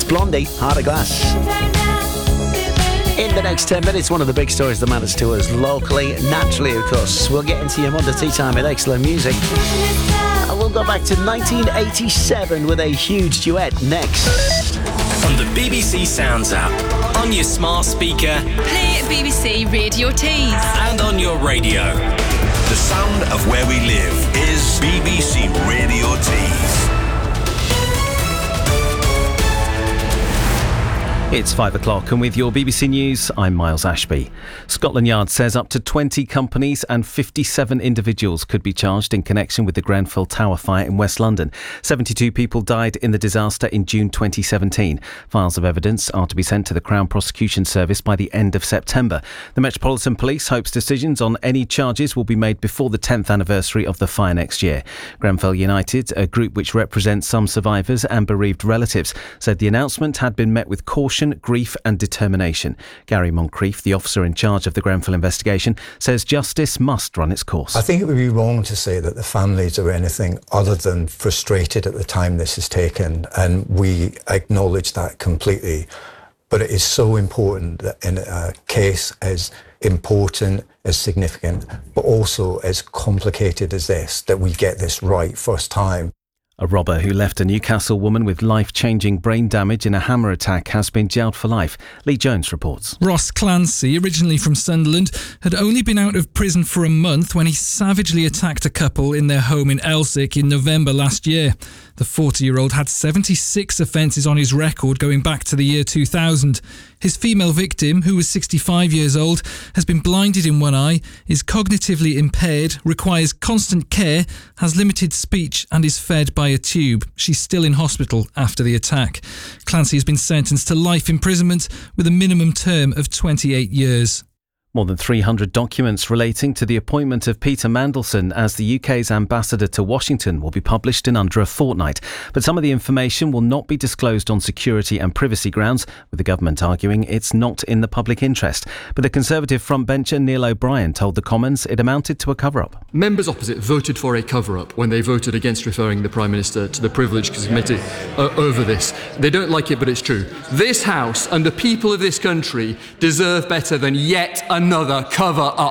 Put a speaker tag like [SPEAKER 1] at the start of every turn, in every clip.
[SPEAKER 1] Blondie, Heart of Glass. In the next 10 minutes, one of the big stories that matters to us locally, naturally, of course. We'll get into your Monday tea time with excellent music. And we'll go back to 1987 with a huge duet next.
[SPEAKER 2] On the BBC Sounds app, on your smart speaker,
[SPEAKER 3] play BBC Radio Tees,
[SPEAKER 2] and on your radio.
[SPEAKER 4] The sound of where we live is BBC Radio Tees.
[SPEAKER 5] It's 5 o'clock, and with your BBC News, I'm Miles Ashby. Scotland Yard says up to 20 companies and 57 individuals could be charged in connection with the Grenfell Tower fire in West London. 72 people died in the disaster in June 2017. Files of evidence are to be sent to the Crown Prosecution Service by the end of September. The Metropolitan Police hopes decisions on any charges will be made before the 10th anniversary of the fire next year. Grenfell United, a group which represents some survivors and bereaved relatives, said the announcement had been met with caution, grief and determination. Gary Moncrief, the officer in charge of the Grenfell investigation, says justice must run its course.
[SPEAKER 6] I think it would be wrong to say that the families are anything other than frustrated at the time this is taken, and we acknowledge that completely. But it is so important that in a case as important, as significant, but also as complicated as this, that we get this right first time.
[SPEAKER 5] A robber who left a Newcastle woman with life-changing brain damage in a hammer attack has been jailed for life. Lee Jones reports.
[SPEAKER 7] Ross Clancy, originally from Sunderland, had only been out of prison for a month when he savagely attacked a couple in their home in Elsick in November last year. The 40-year-old had 76 offences on his record going back to the year 2000. His female victim, who was 65 years old, has been blinded in one eye, is cognitively impaired, requires constant care, has limited speech and is fed by a tube. She's still in hospital after the attack. Clancy has been sentenced to life imprisonment with a minimum term of 28 years.
[SPEAKER 5] More than 300 documents relating to the appointment of Peter Mandelson as the UK's ambassador to Washington will be published in under a fortnight. But some of the information will not be disclosed on security and privacy grounds, with the government arguing it's not in the public interest. But the Conservative frontbencher Neil O'Brien told the Commons it amounted to a cover-up.
[SPEAKER 8] Members opposite voted for a cover-up when they voted against referring the Prime Minister to the Privilege Committee over this. They don't like it, but it's true. This House and the people of this country deserve better than yet another cover-up.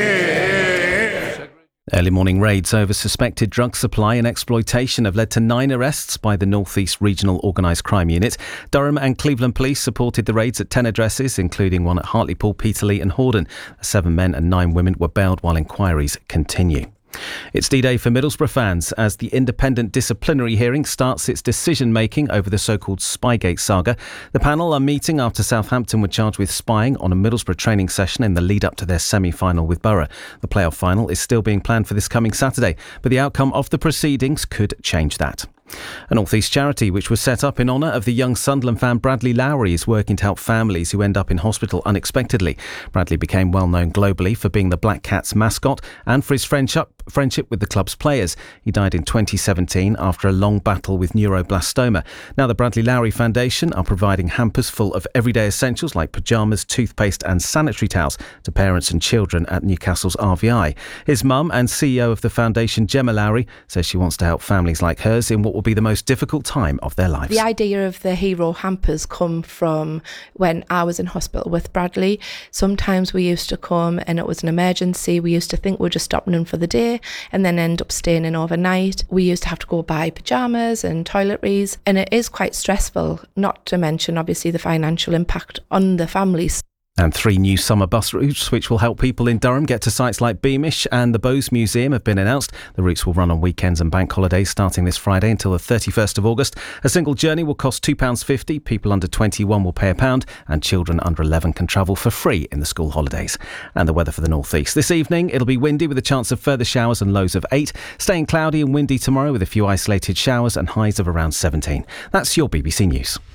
[SPEAKER 5] Early morning raids over suspected drug supply and exploitation have led to 9 arrests by the North East Regional Organised Crime Unit. Durham and Cleveland Police supported the raids at 10 addresses, including one at Hartlepool, Peterlee and Hordern. 7 men and 9 women were bailed while inquiries continue. It's D-Day for Middlesbrough fans as the independent disciplinary hearing starts its decision-making over the so-called Spygate saga. The panel are meeting after Southampton were charged with spying on a Middlesbrough training session in the lead-up to their semi-final with Borough. The playoff final is still being planned for this coming Saturday, but the outcome of the proceedings could change that. A North East charity which was set up in honour of the young Sunderland fan Bradley Lowry is working to help families who end up in hospital unexpectedly. Bradley became well known globally for being the Black Cats mascot and for his friendship with the club's players. He died in 2017 after a long battle with neuroblastoma. Now the Bradley Lowry Foundation are providing hampers full of everyday essentials like pyjamas, toothpaste and sanitary towels to parents and children at Newcastle's RVI. His mum and CEO of the foundation, Gemma Lowry, says she wants to help families like hers in what will be the most difficult time of their lives.
[SPEAKER 9] The idea of the hero hampers come from when I was in hospital with Bradley. Sometimes we used to come and it was an emergency. We used to think we're just stopping in for the day and then end up staying in overnight. We used to have to go buy pyjamas and toiletries, and it is quite stressful, not to mention obviously the financial impact on the families.
[SPEAKER 5] And 3 new summer bus routes which will help people in Durham get to sites like Beamish and the Bowes Museum have been announced. The routes will run on weekends and bank holidays starting this Friday until the 31st of August. A single journey will cost £2.50. People under 21 will pay £1 and children under 11 can travel for free in the school holidays. And the weather for the North East. This evening it'll be windy with a chance of further showers and lows of 8. Staying cloudy and windy tomorrow with a few isolated showers and highs of around 17. That's your BBC News.